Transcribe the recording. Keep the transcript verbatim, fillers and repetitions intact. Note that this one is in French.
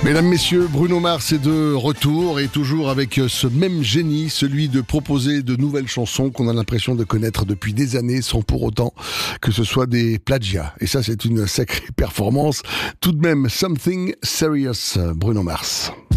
Mesdames, Messieurs, Bruno Mars est de retour et toujours avec ce même génie, celui de proposer de nouvelles chansons qu'on a l'impression de connaître depuis des années sans pour autant que ce soit des plagiats. Et ça, c'est une sacrée performance. Tout de même, Something Serious, Bruno Mars.